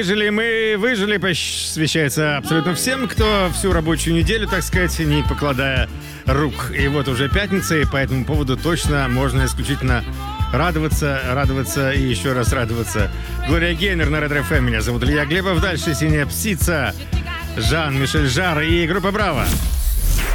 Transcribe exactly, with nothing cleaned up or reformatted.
Выжили мы, выжили, посвящается абсолютно всем, кто всю рабочую неделю, так сказать, не покладая рук. И вот уже пятница, и по этому поводу точно можно исключительно радоваться, радоваться и еще раз радоваться. Глория Гейнер на Red эф эм. Меня зовут Илья Глебов. Дальше «Синяя птица», Жан-Мишель Жарр и группа «Браво».